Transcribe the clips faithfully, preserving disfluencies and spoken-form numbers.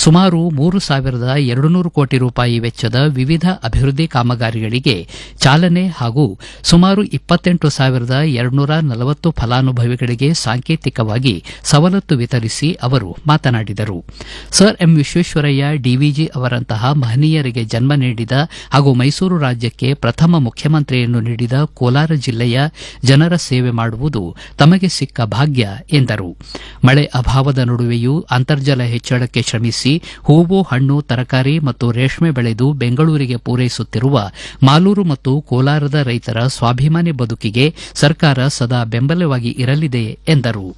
ಸುಮಾರು ಮೂರು ಸಾವಿರದ ಎರಡು ನೂರು ಕೋಟಿ ರೂಪಾಯಿ ವೆಚ್ಚದ ವಿವಿಧ ಅಭಿವೃದ್ಧಿ ಕಾಮಗಾರಿಗಳಿಗೆ ಚಾಲನೆ ಹಾಗೂ ಸುಮಾರು ಇಪ್ಪತ್ತೆಂಟು ಸಾವಿರದ ಎರಡುನೂರ ನಲವತ್ತು ಫಲಾನುಭವಿಗಳಿಗೆ ಸಾಂಕೇತಿಕವಾಗಿ ಸವಲತ್ತು ವಿತರಿಸಿ ಅವರು ಮಾತನಾಡಿದರು. ಸರ್ ಎಂ ವಿಶ್ವೇಶ್ವರಯ್ಯ ಡಿವಿಜಿ ಅವರಂತಹ ಮಹನೀಯರಿಗೆ ಜನ್ಮ ನೀಡಿದ ಹಾಗೂ ಮೈಸೂರು ರಾಜ್ಯಕ್ಕೆ ಪ್ರಥಮ ಮುಖ್ಯಮಂತ್ರಿಯನ್ನು ನೀಡಿದ ಕೋಲಾರ ಜಿಲ್ಲೆಯ ಜನರ ಸೇವೆ ಮಾಡುವುದು ತಮಗೆ ಸಿಕ್ಕ ಭಾಗ್ಯ ಎಂದರು. ಮಳೆ ಅಭಾವದ ನಡುವೆಯೂ ಅಂತರ್ಜಲ ಹೆಚ್ಚಳಕ್ಕೆ ಶ್ರಮಿಸಿ ಹೂವು, ಹಣ್ಣು, ತರಕಾರಿ ಮತ್ತು ರೇಷ್ಮೆ ಬೆಳೆದು ಬೆಂಗಳೂರಿಗೆ ಪೂರೈಸುತ್ತಿರುವ ಮಾಲೂರು ಮತ್ತು ಕೋಲಾರದ ರೈತರ ಸ್ವಾಭಿಮಾನಿ ಬದುಕಿಗೆ ಸರ್ಕಾರ ಸದಾ ಬೆಂಬಲವಾಗಿ ಇರಲಿದೆ ಎಂದರು.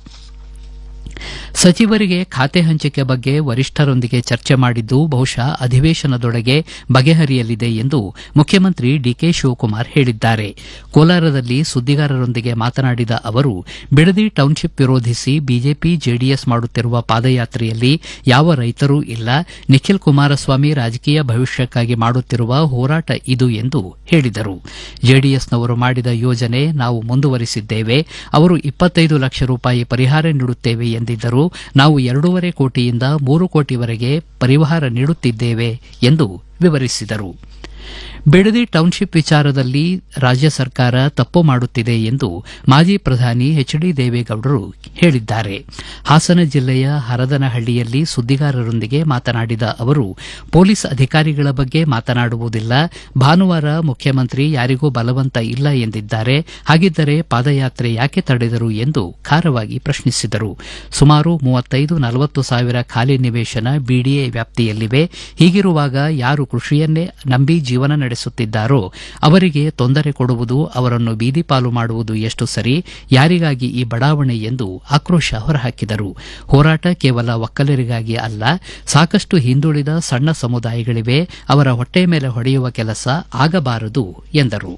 ಸಚಿವರಿಗೆ ಖಾತೆ ಹಂಚಿಕೆ ಬಗ್ಗೆ ವರಿಷ್ಠರೊಂದಿಗೆ ಚರ್ಚೆ ಮಾಡಿದ್ದು ಬಹುಶಃ ಅಧಿವೇಶನದೊಳಗೆ ಬಗೆಹರಿಯಲಿದೆ ಎಂದು ಮುಖ್ಯಮಂತ್ರಿ ಡಿಕೆ ಶಿವಕುಮಾರ್ ಹೇಳಿದ್ದಾರೆ. ಕೋಲಾರದಲ್ಲಿ ಸುದ್ದಿಗಾರರೊಂದಿಗೆ ಮಾತನಾಡಿದ ಅವರು, ಬಿಡದಿ ಟೌನ್ಶಿಪ್ ವಿರೋಧಿಸಿ ಬಿಜೆಪಿ ಜೆಡಿಎಸ್ ಮಾಡುತ್ತಿರುವ ಪಾದಯಾತ್ರೆಯಲ್ಲಿ ಯಾವ ರೈತರೂ ಇಲ್ಲ. ನಿಖಿಲ್ ಕುಮಾರಸ್ವಾಮಿ ರಾಜಕೀಯ ಭವಿಷ್ಯಕ್ಕಾಗಿ ಮಾಡುತ್ತಿರುವ ಹೋರಾಟ ಇದು ಎಂದು ಹೇಳಿದರು. ಜೆಡಿಎಸ್ನವರು ಮಾಡಿದ ಯೋಜನೆ ನಾವು ಮುಂದುವರಿಸಿದ್ದೇವೆ. ಅವರು ಇಪ್ಪತ್ತೈದು ಲಕ್ಷ ರೂಪಾಯಿ ಪರಿಹಾರ ನೀಡುತ್ತೇವೆ ಎಂದಿದ್ದರು. ನಾವು ಎರಡೂವರೆ ಕೋಟಿಯಿಂದ ಮೂರು ಕೋಟಿವರೆಗೆ ಪರಿಹಾರ ನೀಡುತ್ತಿದ್ದೇವೆ ಎಂದು ವಿವರಿಸಿದರು. ಬಿಡದಿ ಟೌನ್ಶಿಪ್ ವಿಚಾರದಲ್ಲಿ ರಾಜ್ಯ ಸರ್ಕಾರ ತಪ್ಪು ಮಾಡುತ್ತಿದೆ ಎಂದು ಮಾಜಿ ಪ್ರಧಾನಿ ಎಚ್ ಡಿ ದೇವೇಗೌಡರು ಹೇಳಿದ್ದಾರೆ. ಹಾಸನ ಜಿಲ್ಲೆಯ ಹರದನಹಳ್ಳಿಯಲ್ಲಿ ಸುದ್ದಿಗಾರರೊಂದಿಗೆ ಮಾತನಾಡಿದ ಅವರು, ಪೊಲೀಸ್ ಅಧಿಕಾರಿಗಳ ಬಗ್ಗೆ ಮಾತನಾಡುವುದಿಲ್ಲ. ಭಾನುವಾರ ಮುಖ್ಯಮಂತ್ರಿ ಯಾರಿಗೂ ಬಲವಂತ ಇಲ್ಲ ಎಂದಿದ್ದಾರೆ. ಹಾಗಿದ್ದರೆ ಪಾದಯಾತ್ರೆ ಯಾಕೆ ತಡೆದರು ಎಂದು ಖಾರವಾಗಿ ಪ್ರಶ್ನಿಸಿದರು. ಸುಮಾರು ಮೂವತ್ತೈದು ನಲವತ್ತು ಸಾವಿರ ಖಾಲಿ ನಿವೇಶನ ಬಿಡಿಎ ವ್ಯಾಪ್ತಿಯಲ್ಲಿವೆ. ಹೀಗಿರುವಾಗ ಯಾರು ಕೃಷಿಯನ್ನೇ ನಂಬಿ ಜೀವನ ನಡೆಸುತ್ತಿದ್ದಾರೋ ಅವರಿಗೆ ತೊಂದರೆ ಕೊಡುವುದು, ಅವರನ್ನು ಬೀದಿಪಾಲು ಮಾಡುವುದು ಎಷ್ಟು ಸರಿ? ಯಾರಿಗಾಗಿ ಈ ಬಡಾವಣೆ ಎಂದು ಆಕ್ರೋಶ ಹೊರಹಾಕಿದರು. ಹೋರಾಟ ಕೇವಲ ಒಕ್ಕಲರಿಗಾಗಿ ಅಲ್ಲ, ಸಾಕಷ್ಟು ಹಿಂದುಳಿದ ಸಣ್ಣ ಸಮುದಾಯಗಳಿವೆ. ಅವರ ಹೊಟ್ಟೆ ಮೇಲೆ ಹೊಡೆಯುವ ಕೆಲಸ ಆಗಬಾರದು ಎಂದರು.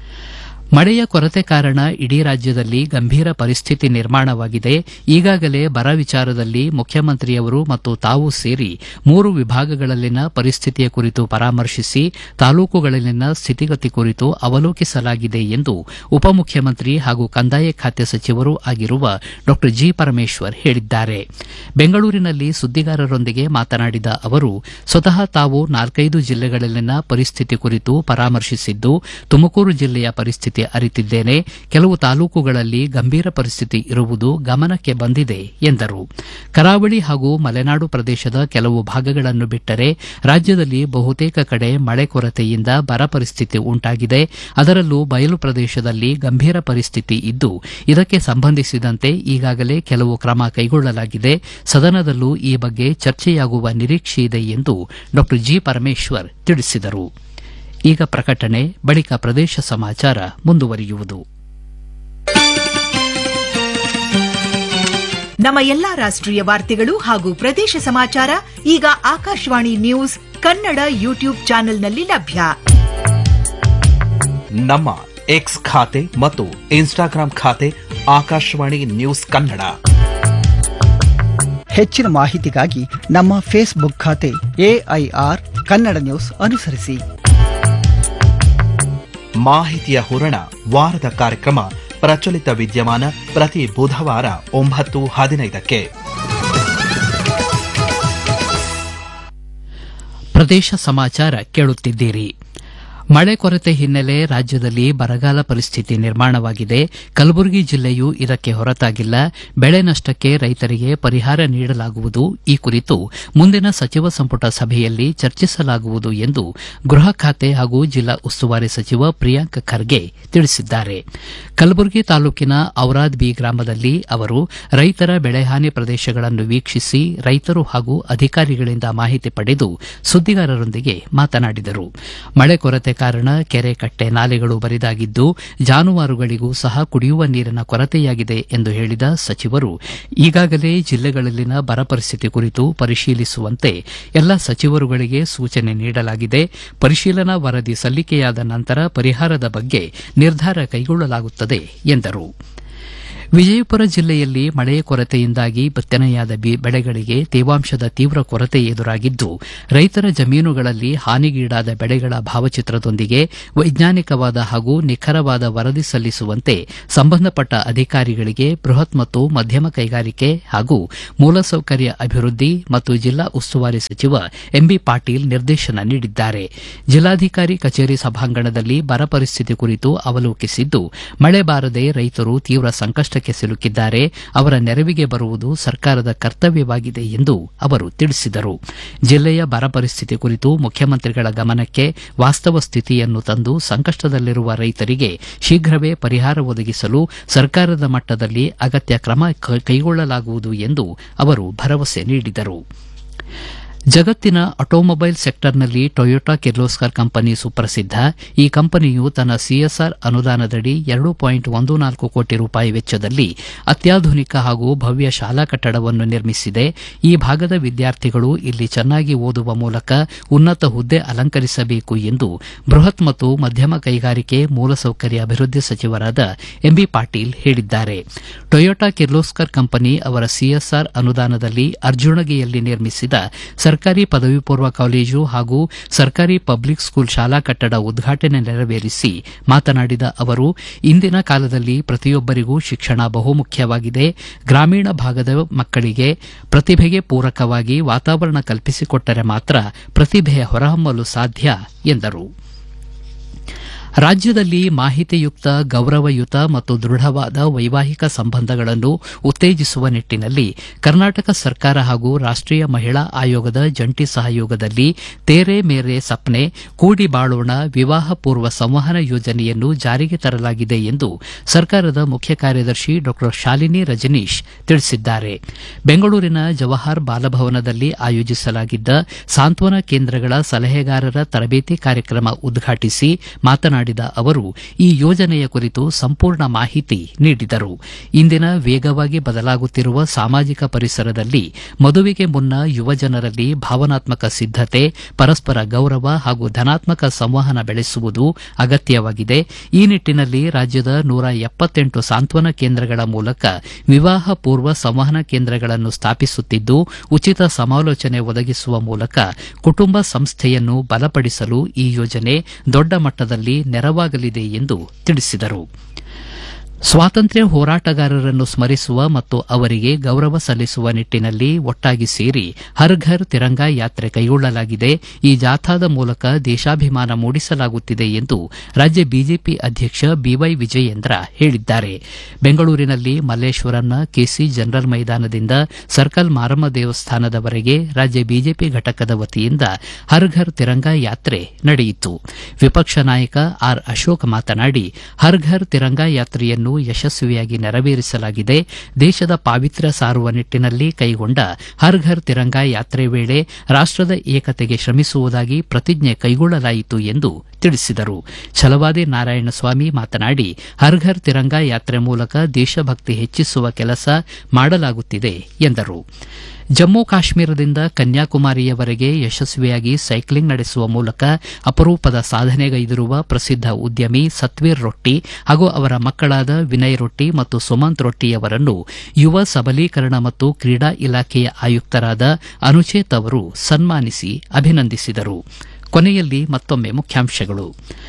ಮಳೆಯ ಕೊರತೆ ಕಾರಣ ಇಡೀ ರಾಜ್ಯದಲ್ಲಿ ಗಂಭೀರ ಪರಿಸ್ಥಿತಿ ನಿರ್ಮಾಣವಾಗಿದೆ. ಈಗಾಗಲೇ ಬರ ವಿಚಾರದಲ್ಲಿ ಮುಖ್ಯಮಂತ್ರಿಯವರು ಮತ್ತು ತಾವು ಸೇರಿ ಮೂರು ವಿಭಾಗಗಳಲ್ಲಿನ ಪರಿಸ್ಥಿತಿಯ ಕುರಿತು ಪರಾಮರ್ಶಿಸಿ ತಾಲೂಕುಗಳಲ್ಲಿನ ಸ್ಥಿತಿಗತಿ ಕುರಿತು ಅವಲೋಕಿಸಲಾಗಿದೆ ಎಂದು ಉಪಮುಖ್ಯಮಂತ್ರಿ ಹಾಗೂ ಕಂದಾಯ ಖಾತೆ ಸಚಿವರೂ ಆಗಿರುವ ಡಾ ಜಿ ಪರಮೇಶ್ವರ್ ಹೇಳಿದ್ದಾರೆ. ಬೆಂಗಳೂರಿನಲ್ಲಿ ಸುದ್ದಿಗಾರರೊಂದಿಗೆ ಮಾತನಾಡಿದ ಅವರು, ಸ್ವತಃ ತಾವು ನಾಲ್ಕೈದು ಜಿಲ್ಲೆಗಳಲ್ಲಿನ ಪರಿಸ್ಥಿತಿ ಕುರಿತು ಪರಾಮರ್ಶಿಸಿದ್ದು ತುಮಕೂರು ಜಿಲ್ಲೆಯ ಪರಿಸ್ಥಿತಿ ಅರಿತಿದ್ದೇನೆ. ಕೆಲವು ತಾಲೂಕುಗಳಲ್ಲಿ ಗಂಭೀರ ಪರಿಸ್ಥಿತಿ ಇರುವುದು ಗಮನಕ್ಕೆ ಬಂದಿದೆ ಎಂದರು. ಕರಾವಳಿ ಹಾಗೂ ಮಲೆನಾಡು ಪ್ರದೇಶದ ಕೆಲವು ಭಾಗಗಳನ್ನು ಬಿಟ್ಟರೆ ರಾಜ್ಯದಲ್ಲಿ ಬಹುತೇಕ ಕಡೆ ಮಳೆ ಕೊರತೆಯಿಂದ ಬರ ಪರಿಸ್ಥಿತಿ ಉಂಟಾಗಿದೆ. ಅದರಲ್ಲೂ ಬಯಲು ಪ್ರದೇಶದಲ್ಲಿ ಗಂಭೀರ ಪರಿಸ್ಥಿತಿ ಇದ್ದು ಇದಕ್ಕೆ ಸಂಬಂಧಿಸಿದಂತೆ ಈಗಾಗಲೇ ಕೆಲವು ಕ್ರಮ ಕೈಗೊಳ್ಳಲಾಗಿದೆ. ಸದನದಲ್ಲೂ ಈ ಬಗ್ಗೆ ಚರ್ಚೆಯಾಗುವ ನಿರೀಕ್ಷೆಯಿದೆ ಎಂದು ಡಾ ಜಿ ಪರಮೇಶ್ವರ್ ತಿಳಿಸಿದರು. ಈಗ ಪ್ರಕಟಣೆ, ಬಳಿಕ ಪ್ರದೇಶ ಸಮಾಚಾರ ಮುಂದುವರಿಯುವುದು. ನಮ್ಮ ಎಲ್ಲಾ ರಾಷ್ಟ್ರೀಯ ವಾರ್ತೆಗಳು ಹಾಗೂ ಪ್ರದೇಶ ಸಮಾಚಾರ ಈಗ ಆಕಾಶವಾಣಿ ನ್ಯೂಸ್ ಕನ್ನಡ ಯೂಟ್ಯೂಬ್ ಚಾನೆಲ್ನಲ್ಲಿ ಲಭ್ಯ. ನಮ್ಮ ಎಕ್ಸ್ ಖಾತೆ ಮತ್ತು ಇನ್ಸ್ಟಾಗ್ರಾಂ ಖಾತೆ ಆಕಾಶವಾಣಿ ನ್ಯೂಸ್ ಕನ್ನಡ. ಹೆಚ್ಚಿನ ಮಾಹಿತಿಗಾಗಿ ನಮ್ಮ ಫೇಸ್ಬುಕ್ ಖಾತೆ ಎಐಆರ್ ಕನ್ನಡ ನ್ಯೂಸ್ ಅನುಸರಿಸಿ. ಮಾಹಿತಿಯ ಹೂರಣ ವಾರದ ಕಾರ್ಯಕ್ರಮ ಪ್ರಚಲಿತ ವಿದ್ಯಮಾನ ಪ್ರತಿ ಬುಧವಾರ ಒಂಬತ್ತು ಹದಿನೈದಕ್ಕೆ. ಪ್ರದೇಶ ಸಮಾಚಾರ ಕೇಳುತ್ತಿದ್ದೀರಿ. ಮಳೆ ಕೊರತೆ ಹಿನ್ನೆಲೆ ರಾಜ್ಯದಲ್ಲಿ ಬರಗಾಲ ಪರಿಸ್ಥಿತಿ ನಿರ್ಮಾಣವಾಗಿದೆ. ಕಲಬುರಗಿ ಜಿಲ್ಲೆಯೂ ಇದಕ್ಕೆ ಹೊರತಾಗಿಲ್ಲ. ಬೆಳೆ ನಷ್ಟಕ್ಕೆ ರೈತರಿಗೆ ಪರಿಹಾರ ನೀಡಲಾಗುವುದು. ಈ ಕುರಿತು ಮುಂದಿನ ಸಚಿವ ಸಂಪುಟ ಸಭೆಯಲ್ಲಿ ಚರ್ಚಿಸಲಾಗುವುದು ಎಂದು ಗೃಹ ಖಾತೆ ಹಾಗೂ ಜಿಲ್ಲಾ ಉಸ್ತುವಾರಿ ಸಚಿವ ಪ್ರಿಯಾಂಕ್ ಖರ್ಗೆ ತಿಳಿಸಿದ್ದಾರೆ. ಕಲಬುರಗಿ ತಾಲೂಕಿನ ಔರಾದ್ ಬಿ ಗ್ರಾಮದಲ್ಲಿ ಅವರು ರೈತರ ಬೆಳೆಹಾನಿ ಪ್ರದೇಶಗಳನ್ನು ವೀಕ್ಷಿಸಿ ರೈತರು ಹಾಗೂ ಅಧಿಕಾರಿಗಳಿಂದ ಮಾಹಿತಿ ಪಡೆದು ಸುದ್ದಿಗಾರರೊಂದಿಗೆ ಮಾತನಾಡಿದರು. ಮಳೆ ಕೊರತೆ ಕಾರಣ ಕೆರೆ, ಕಟ್ಟೆ, ನಾಲೆಗಳು ಬರಿದಾಗಿದ್ದು ಜಾನುವಾರುಗಳಿಗೂ ಸಹ ಕುಡಿಯುವ ನೀರಿನ ಕೊರತೆಯಾಗಿದೆ ಎಂದು ಹೇಳಿದ ಸಚಿವರು, ಈಗಾಗಲೇ ಜಿಲ್ಲೆಗಳಲ್ಲಿನ ಬರ ಪರಿಸ್ಥಿತಿ ಕುರಿತು ಪರಿಶೀಲಿಸುವಂತೆ ಎಲ್ಲ ಸಚಿವರುಗಳಿಗೆ ಸೂಚನೆ ನೀಡಲಾಗಿದೆ. ಪರಿಶೀಲನಾ ವರದಿ ಸಲ್ಲಿಕೆಯಾದ ನಂತರ ಪರಿಹಾರದ ಬಗ್ಗೆ ನಿರ್ಧಾರ ಕೈಗೊಳ್ಳಲಾಗುತ್ತದೆ ಎಂದರು. ವಿಜಯಪುರ ಜಿಲ್ಲೆಯಲ್ಲಿ ಮಳೆಯ ಕೊರತೆಯಿಂದಾಗಿ ಬಿತ್ತನೆಯಾದ ಬೆಳೆಗಳಿಗೆ ತೇವಾಂಶದ ತೀವ್ರ ಕೊರತೆ ಎದುರಾಗಿದ್ದು ರೈತರ ಜಮೀನುಗಳಲ್ಲಿ ಹಾನಿಗೀಡಾದ ಬೆಳೆಗಳ ಭಾವಚಿತ್ರದೊಂದಿಗೆ ವೈಜ್ಞಾನಿಕವಾದ ಹಾಗೂ ನಿಖರವಾದ ವರದಿ ಸಲ್ಲಿಸುವಂತೆ ಸಂಬಂಧಪಟ್ಟ ಅಧಿಕಾರಿಗಳಿಗೆ ಬೃಹತ್ ಮತ್ತು ಮಧ್ಯಮ ಕೈಗಾರಿಕೆ ಹಾಗೂ ಮೂಲಸೌಕರ್ಯ ಅಭಿವೃದ್ಧಿ ಮತ್ತು ಜಿಲ್ಲಾ ಉಸ್ತುವಾರಿ ಸಚಿವ ಎಂಬಿ ಪಾಟೀಲ್ ನಿರ್ದೇಶನ ನೀಡಿದ್ದಾರೆ. ಜಿಲ್ಲಾಧಿಕಾರಿ ಕಚೇರಿ ಸಭಾಂಗಣದಲ್ಲಿ ಬರ ಪರಿಸ್ಥಿತಿ ಕುರಿತು ಅವಲೋಕಿಸಿದ್ದು ಮಳೆ ಬಾರದೆ ರೈತರು ತೀವ್ರ ಸಂಕಷ್ಟಕ್ಕೆ ಸಿಲುಕಿದ್ದಾರೆ. ಅವರ ನೆರವಿಗೆ ಬರುವುದು ಸರ್ಕಾರದ ಕರ್ತವ್ಯವಾಗಿದೆ ಎಂದು ಅವರು ತಿಳಿಸಿದರು. ಜಿಲ್ಲೆಯ ಬರ ಪರಿಸ್ಥಿತಿ ಕುರಿತು ಮುಖ್ಯಮಂತ್ರಿಗಳ ಗಮನಕ್ಕೆ ವಾಸ್ತವ ಸ್ಥಿತಿಯನ್ನು ತಂದು ಸಂಕಷ್ಟದಲ್ಲಿರುವ ರೈತರಿಗೆ ಶೀಘ್ರವೇ ಪರಿಹಾರ ಒದಗಿಸಲು ಸರ್ಕಾರದ ಮಟ್ಟದಲ್ಲಿ ಅಗತ್ಯ ಕ್ರಮ ಕೈಗೊಳ್ಳಲಾಗುವುದು ಎಂದು ಅವರು ಭರವಸೆ ನೀಡಿದರು. ಜಗತ್ತಿನ ಆಟೋಮೊಬೈಲ್ ಸೆಕ್ಟರ್ನಲ್ಲಿ ಟೊಯೋಟಾ ಕಿರ್ಲೋಸ್ಕರ್ ಕಂಪನಿ ಸುಪ್ರಸಿದ್ಧ. ಈ ಕಂಪನಿಯು ತನ್ನ ಸಿಎಸ್ಆರ್ ಅನುದಾನದಡಿ ಎರಡು ಪಾಯಿಂಟ್ ಒಂದು ನಾಲ್ಕು ಕೋಟಿ ರೂಪಾಯಿ ವೆಚ್ಚದಲ್ಲಿ ಅತ್ಯಾಧುನಿಕ ಹಾಗೂ ಭವ್ಯ ಶಾಲಾ ಕಟ್ಟಡವನ್ನು ನಿರ್ಮಿಸಿದೆ. ಈ ಭಾಗದ ವಿದ್ಯಾರ್ಥಿಗಳು ಇಲ್ಲಿ ಚೆನ್ನಾಗಿ ಓದುವ ಮೂಲಕ ಉನ್ನತ ಹುದ್ದೆ ಅಲಂಕರಿಸಬೇಕು ಎಂದು ಬೃಹತ್ ಮತ್ತು ಮಧ್ಯಮ ಕೈಗಾರಿಕೆ ಮೂಲಸೌಕರ್ಯ ಅಭಿವೃದ್ಧಿ ಸಚಿವರಾದ ಎಂಬಿ ಪಾಟೀಲ್ ಹೇಳಿದ್ದಾರೆ. ಟೊಯೋಟಾ ಕಿರ್ಲೋಸ್ಕರ್ ಕಂಪನಿ ಅವರ ಸಿಎಸ್ಆರ್ ಅನುದಾನದಲ್ಲಿ ಅರ್ಜುಣಗಿಯಲ್ಲಿ ನಿರ್ಮಿಸಿದ ಸರ್ಕಾರಿ ಪದವಿ ಪೂರ್ವ ಕಾಲೇಜು ಹಾಗೂ ಸರ್ಕಾರಿ ಪಬ್ಲಿಕ್ ಸ್ಕೂಲ್ ಶಾಲಾ ಕಟ್ಟಡ ಉದ್ಘಾಟನೆ ನೆರವೇರಿಸಿ ಮಾತನಾಡಿದ ಅವರು, ಇಂದಿನ ಕಾಲದಲ್ಲಿ ಪ್ರತಿಯೊಬ್ಬರಿಗೂ ಶಿಕ್ಷಣ ಬಹುಮುಖ್ಯವಾಗಿದೆ. ಗ್ರಾಮೀಣ ಭಾಗದ ಮಕ್ಕಳಿಗೆ ಪ್ರತಿಭೆಗೆ ಪೂರಕವಾಗಿ ವಾತಾವರಣ ಕಲ್ಪಿಸಿಕೊಟ್ಟರೆ ಮಾತ್ರ ಪ್ರತಿಭೆಯ ಹೊರಹೊಮ್ಮಲು ಸಾಧ್ಯ ಎಂದರು. ರಾಜ್ಯದಲ್ಲಿ ಮಾಹಿತಿಯುಕ್ತ, ಗೌರವಯುತ ಮತ್ತು ದೃಢವಾದ ವೈವಾಹಿಕ ಸಂಬಂಧಗಳನ್ನು ಉತ್ತೇಜಿಸುವ ನಿಟ್ಟಿನಲ್ಲಿ ಕರ್ನಾಟಕ ಸರ್ಕಾರ ಹಾಗೂ ರಾಷ್ಟೀಯ ಮಹಿಳಾ ಆಯೋಗದ ಜಂಟಿ ಸಹಯೋಗದಲ್ಲಿ ತೇರೆ ಮೇರೆ ಸಪ್ನೆ ಕೂಡಿ ಬಾಳೋಣ ವಿವಾಹ ಪೂರ್ವ ಸಂವಹನ ಯೋಜನೆಯನ್ನು ಜಾರಿಗೆ ತರಲಾಗಿದೆ ಎಂದು ಸರ್ಕಾರದ ಮುಖ್ಯ ಕಾರ್ಯದರ್ಶಿ ಡಾ ಶಾಲಿನಿ ರಜನೀಶ್ ತಿಳಿಸಿದ್ದಾರೆ. ಬೆಂಗಳೂರಿನ ಜವಾಹರ್ ಬಾಲಭವನದಲ್ಲಿ ಆಯೋಜಿಸಲಾಗಿದ್ದ ಸಾಂತ್ವನ ಕೇಂದ್ರಗಳ ಸಲಹೆಗಾರರ ತರಬೇತಿ ಕಾರ್ಯಕ್ರಮ ಉದ್ಘಾಟಿಸಿ ಮಾತನಾಡಿದ ಅವರು ಈ ಯೋಜನೆಯ ಕುರಿತು ಸಂಪೂರ್ಣ ಮಾಹಿತಿ ನೀಡಿದರು. ಇಂದಿನ ವೇಗವಾಗಿ ಬದಲಾಗುತ್ತಿರುವ ಸಾಮಾಜಿಕ ಪರಿಸರದಲ್ಲಿ ಮದುವೆಗೆ ಮುನ್ನ ಯುವಜನರಲ್ಲಿ ಭಾವನಾತ್ಮಕ ಸಿದ್ದತೆ, ಪರಸ್ಪರ ಗೌರವ ಹಾಗೂ ಧನಾತ್ಮಕ ಸಂವಹನ ಬೆಳೆಸುವುದು ಅಗತ್ಯವಾಗಿದೆ. ಈ ನಿಟ್ಟಿನಲ್ಲಿ ರಾಜ್ಯದ ನೂರ ಎಪ್ಪತ್ತೆಂಟು ಸಾಂತ್ವನ ಕೇಂದ್ರಗಳ ಮೂಲಕ ವಿವಾಹ ಪೂರ್ವ ಸಂವಹನ ಕೇಂದ್ರಗಳನ್ನು ಸ್ಥಾಪಿಸುತ್ತಿದ್ದು, ಉಚಿತ ಸಮಾಲೋಚನೆ ಒದಗಿಸುವ ಮೂಲಕ ಕುಟುಂಬ ಸಂಸ್ಥೆಯನ್ನು ಬಲಪಡಿಸಲು ಈ ಯೋಜನೆ ದೊಡ್ಡ ಮಟ್ಟದಲ್ಲಿ ನೆರವಾಗಲಿದೆ ಎಂದು ತಿಳಿಸಿದರು. ಸ್ವಾತಂತ್ರ್ಯ ಹೋರಾಟಗಾರರನ್ನು ಸ್ಮರಿಸುವ ಮತ್ತು ಅವರಿಗೆ ಗೌರವ ಸಲ್ಲಿಸುವ ನಿಟ್ಟಿನಲ್ಲಿ ಒಟ್ಟಾಗಿ ಸೇರಿ ಹರ್ ಘರ್ ತಿರಂಗಾ ಯಾತ್ರೆ ಕೈಗೊಳ್ಳಲಾಗಿದೆ. ಈ ಜಾಥಾದ ಮೂಲಕ ದೇಶಾಭಿಮಾನ ಮೂಡಿಸಲಾಗುತ್ತಿದೆ ಎಂದು ರಾಜ್ಯ ಬಿಜೆಪಿ ಅಧ್ಯಕ್ಷ ಬಿವೈ ವಿಜಯೇಂದ್ರ ಹೇಳಿದ್ದಾರೆ. ಬೆಂಗಳೂರಿನಲ್ಲಿ ಮಲ್ಲೇಶ್ವರಂನ ಕೆಸಿ ಜನರಲ್ ಮೈದಾನದಿಂದ ಸರ್ಕಲ್ ಮಾರಮ್ಮ ದೇವಸ್ಥಾನದವರೆಗೆ ರಾಜ್ಯ ಬಿಜೆಪಿ ಘಟಕದ ವತಿಯಿಂದ ಹರ್ ಘರ್ ತಿರಂಗಾ ಯಾತ್ರೆ ನಡೆಯಿತು. ವಿಪಕ್ಷ ನಾಯಕ ಆರ್ ಅಶೋಕ್ ಮಾತನಾಡಿ, ಹರ್ ಘರ್ ತಿರಂಗಾ ಯಾತ್ರೆಯನ್ನು ಯಶಸ್ವಿಯಾಗಿ ನೆರವೇರಿಸಲಾಗಿದೆ. ದೇಶದ ಪಾವಿತ್ರ್ಯ ಸಾರುವ ನಿಟ್ಟಿನಲ್ಲಿ ಕೈಗೊಂಡ ಹರ್ ಘರ್ ತಿರಂಗಾ ಯಾತ್ರೆ ವೇಳೆ ರಾಷ್ಟದ ಏಕತೆಗೆ ಶ್ರಮಿಸುವುದಾಗಿ ಪ್ರತಿಜ್ಞೆ ಕೈಗೊಳ್ಳಲಾಯಿತು ಎಂದು ತಿಳಿಸಿದರು. ಛಲವಾದಿ ನಾರಾಯಣಸ್ವಾಮಿ ಮಾತನಾಡಿ, ಹರ್ ಘರ್ ತಿರಂಗಾ ಯಾತ್ರೆ ಮೂಲಕ ದೇಶಭಕ್ತಿ ಹೆಚ್ಚಿಸುವ ಕೆಲಸ ಮಾಡಲಾಗುತ್ತಿದೆ ಎಂದರು. ಜಮ್ಮು ಕಾಶ್ಮೀರದಿಂದ ಕನ್ಯಾಕುಮಾರಿಯವರೆಗೆ ಯಶಸ್ವಿಯಾಗಿ ಸೈಕ್ಲಿಂಗ್ ನಡೆಸುವ ಮೂಲಕ ಅಪರೂಪದ ಸಾಧನೆಗೈದಿರುವ ಪ್ರಸಿದ್ಧ ಉದ್ಯಮಿ ಸತ್ವೀರ್ ರೊಟ್ಟಿ ಹಾಗೂ ಅವರ ಮಕ್ಕಳಾದ ವಿನಯ್ ರೊಟ್ಟಿ ಮತ್ತು ಸುಮಂತ್ ರೊಟ್ಟಿಯವರನ್ನು ಯುವ ಸಬಲೀಕರಣ ಮತ್ತು ಕ್ರೀಡಾ ಇಲಾಖೆಯ ಆಯುಕ್ತರಾದ ಅನುಚೇತ್ ಅವರು ಸನ್ಮಾನಿಸಿ ಅಭಿನಂದಿಸಿದರು. ಕೊನೆಯಲ್ಲಿ ಮತ್ತೊಮ್ಮೆ ಮುಖ್ಯಾಂಶಗಳು.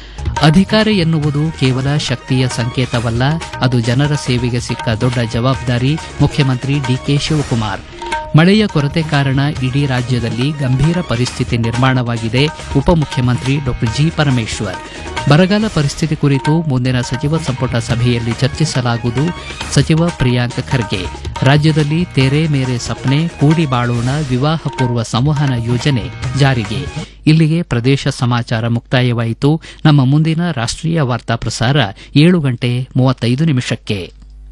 ಅಧಿಕಾರ ಎನ್ನುವುದು ಕೇವಲ ಶಕ್ತಿಯ ಸಂಕೇತವಲ್ಲ, ಅದು ಜನರ ಸೇವೆಗೆ ಸಿಕ್ಕ ದೊಡ್ಡ ಜವಾಬ್ದಾರಿ. ಮುಖ್ಯಮಂತ್ರಿ ಡಿಕೆ ಶಿವಕುಮಾರ್. ಮಳೆಯ ಕೊರತೆ ಕಾರಣ ಇಡೀ ರಾಜ್ಯದಲ್ಲಿ ಗಂಭೀರ ಪರಿಸ್ಥಿತಿ ನಿರ್ಮಾಣವಾಗಿದೆ. ಉಪಮುಖ್ಯಮಂತ್ರಿ ಡಾ ಜಿ ಪರಮೇಶ್ವರ್. ಬರಗಾಲ ಪರಿಸ್ಥಿತಿ ಕುರಿತು ಮುಂದಿನ ಸಚಿವ ಸಂಪುಟ ಸಭೆಯಲ್ಲಿ ಚರ್ಚಿಸಲಾಗುವುದು. ಸಚಿವ ಪ್ರಿಯಾಂಕ್ ಖರ್ಗೆ. ರಾಜ್ಯದಲ್ಲಿ ತೇರೆ ಮೇರೆ ಸಪ್ನೆ ಕೂಡಿ ಬಾಳೋಣ ವಿವಾಹ ಪೂರ್ವ ಸಂವಹನ ಯೋಜನೆ ಜಾರಿಗೆ. ಇಲ್ಲಿಗೆ ಪ್ರದೇಶ ಸಮಾಚಾರ ಮುಕ್ತಾಯವಾಯಿತು. ನಮ್ಮ ಮುಂದಿನ ರಾಷ್ಟೀಯ ವಾರ್ತಾ ಪ್ರಸಾರ ಏಳು ಗಂಟೆ ಮೂವತ್ತೈದು ನಿಮಿಷಕ್ಕೆ.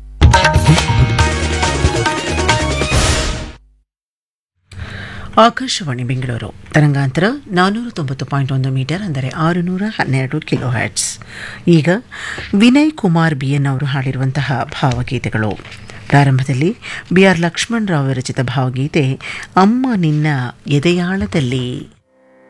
ಆಕಾಶವಾಣಿ ಬೆಂಗಳೂರು ತರಂಗಾಂತರ ನಾನ್ನೂರ ತೊಂಬತ್ತು ಪಾಯಿಂಟ್ ಒಂದು ಮೀಟರ್ ಅಂದರೆ ಆರುನೂರ ಹನ್ನೆರಡು ಕಿಲೋ ಹರ್ಟ್ಸ್. ಈಗ ವಿನಯ್ ಕುಮಾರ್ ಬಿಎನ್ ಅವರು ಹಾಡಿರುವಂತಹ ಭಾವಗೀತೆಗಳು. ಪ್ರಾರಂಭದಲ್ಲಿ ಬಿ ಆರ್ ಲಕ್ಷ್ಮಣರಾವ್ ವಿರಚಿತ ಭಾವಗೀತೆ ಅಮ್ಮ ನಿನ್ನ ಎದೆಯಾಳದಲ್ಲಿ.